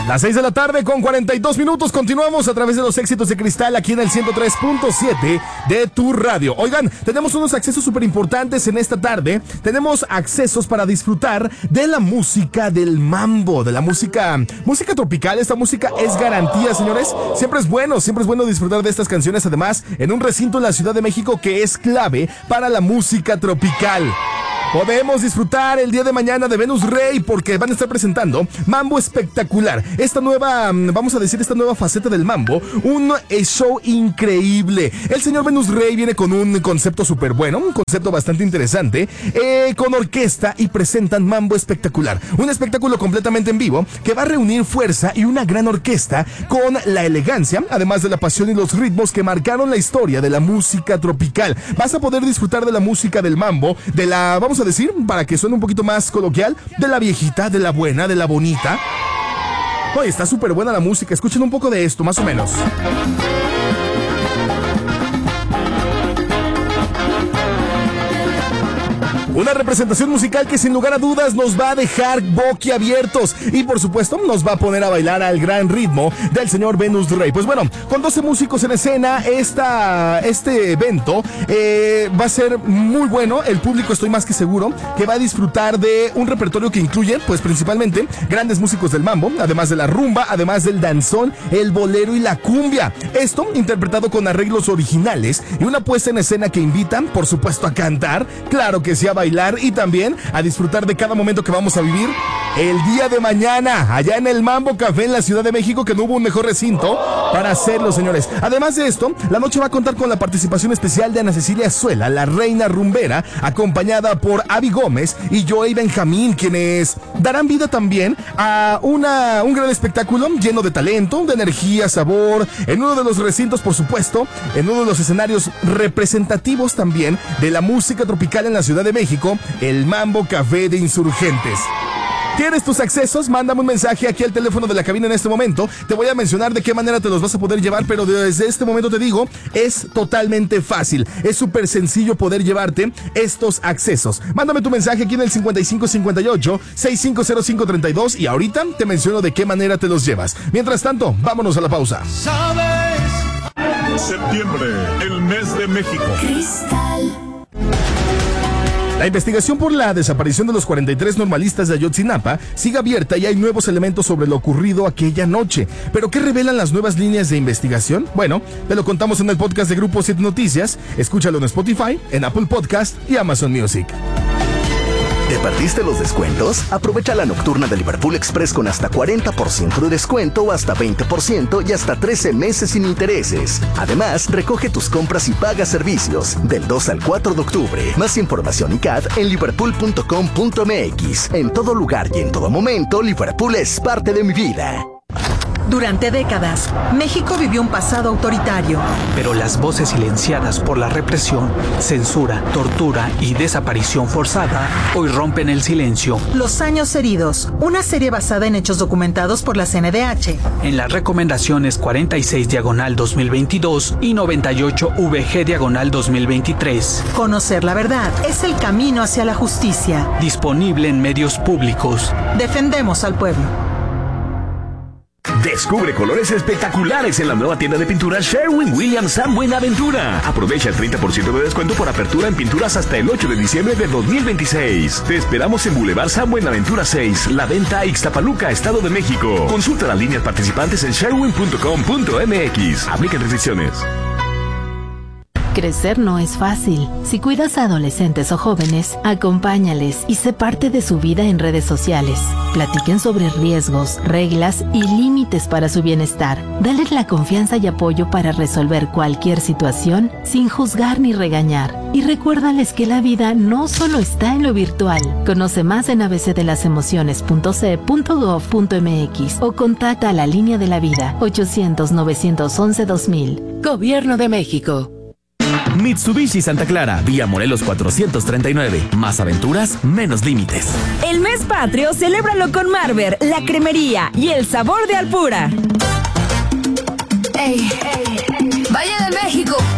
Las 6 de la tarde con 42 minutos. Continuamos a través de los éxitos de Cristal aquí en el 103.7 de tu radio. Oigan, tenemos unos accesos súper importantes en esta tarde. Tenemos accesos para disfrutar de la música del mambo, de la música tropical. Esta música es garantía, señores. Siempre es bueno disfrutar de estas canciones. Además, en un recinto en la Ciudad de México que es clave para la música tropical. Podemos disfrutar el día de mañana de Venus Rey porque van a estar presentando Mambo Espectacular. Esta nueva faceta del mambo, un show increíble. El señor Venus Rey viene con un concepto súper bueno, un concepto bastante interesante, con orquesta y presentan Mambo Espectacular. Un espectáculo completamente en vivo que va a reunir fuerza y una gran orquesta con la elegancia, además de la pasión y los ritmos que marcaron la historia de la música tropical. Vas a poder disfrutar de la música del mambo, de la, vamos a decir, para que suene un poquito más coloquial, de la viejita, de la buena, de la bonita. Oye, está súper buena la música. Escuchen un poco de esto, más o menos. Una representación musical que sin lugar a dudas nos va a dejar boquiabiertos y por supuesto nos va a poner a bailar al gran ritmo del señor Venus Rey. Pues bueno, con 12 músicos en escena, este evento va a ser muy bueno. El público, estoy más que seguro, que va a disfrutar de un repertorio que incluye, pues principalmente, grandes músicos del mambo, además de la rumba, además del danzón, el bolero y la cumbia. Esto interpretado con arreglos originales y una puesta en escena que invitan, por supuesto, a cantar, claro que sí, a bailar y también a disfrutar de cada momento que vamos a vivir el día de mañana allá en el Mambo Café en la Ciudad de México, que no hubo un mejor recinto para hacerlo, señores. Además de esto, la noche va a contar con la participación especial de Ana Cecilia Zuela, la reina rumbera, acompañada por Abby Gómez y Joey Benjamín, quienes darán vida también a un gran espectáculo lleno de talento, de energía, sabor, en uno de los recintos, por supuesto, en uno de los escenarios representativos también de la música tropical en la Ciudad de México, el Mambo Café de Insurgentes. ¿Tienes tus accesos? Mándame un mensaje aquí al teléfono de la cabina en este momento. Te voy a mencionar de qué manera te los vas a poder llevar, pero desde este momento te digo, es totalmente fácil. Es súper sencillo poder llevarte estos accesos. Mándame tu mensaje aquí en el 5558-650532 y ahorita te menciono de qué manera te los llevas. Mientras tanto, vámonos a la pausa. ¿Sabes? Septiembre, el mes de México. Cristal. La investigación por la desaparición de los 43 normalistas de Ayotzinapa sigue abierta y hay nuevos elementos sobre lo ocurrido aquella noche. ¿Pero qué revelan las nuevas líneas de investigación? Bueno, te lo contamos en el podcast de Grupo 7 Noticias. Escúchalo en Spotify, en Apple Podcast y Amazon Music. ¿Te perdiste los descuentos? Aprovecha la nocturna de Liverpool Express con hasta 40% de descuento o hasta 20% y hasta 13 meses sin intereses. Además, recoge tus compras y paga servicios del 2 al 4 de octubre. Más información y CAD en liverpool.com.mx. En todo lugar y en todo momento, Liverpool es parte de mi vida. Durante décadas, México vivió un pasado autoritario. Pero las voces silenciadas por la represión, censura, tortura y desaparición forzada hoy rompen el silencio. Los años heridos, una serie basada en hechos documentados por la CNDH. En las recomendaciones 46/2022 y 98/VG/2023. Conocer la verdad es el camino hacia la justicia. Disponible en medios públicos. Defendemos al pueblo. Descubre colores espectaculares en la nueva tienda de pinturas Sherwin-Williams San Buenaventura. Aprovecha el 30% de descuento por apertura en pinturas hasta el 8 de diciembre de 2026. Te esperamos en Boulevard San Buenaventura 6, La Venta, Ixtapaluca, Estado de México. Consulta las líneas participantes en sherwin.com.mx. Aplican restricciones. Crecer no es fácil. Si cuidas a adolescentes o jóvenes, acompáñales y sé parte de su vida en redes sociales. Platiquen sobre riesgos, reglas y límites para su bienestar. Dales la confianza y apoyo para resolver cualquier situación sin juzgar ni regañar. Y recuérdales que la vida no solo está en lo virtual. Conoce más en abcdelasemociones.ce.gov.mx o contacta a la Línea de la Vida 800-911-2000. Gobierno de México. Mitsubishi Santa Clara, vía Morelos 439. Más aventuras, menos límites. El mes patrio, celébralo con Marber, la cremería y el sabor de Alpura. Valle de México.